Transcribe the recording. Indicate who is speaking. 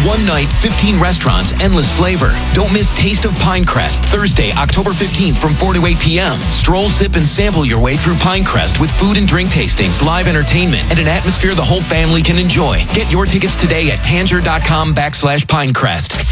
Speaker 1: One night, 15 restaurants, endless flavor. Don't miss Taste of Pinecrest, Thursday, October 15th from 4 to 8 p.m. Stroll, sip, and sample your way through Pinecrest with food and drink tastings, live entertainment, and an atmosphere the whole family can enjoy. Get your tickets today at Tanger.com/Pinecrest.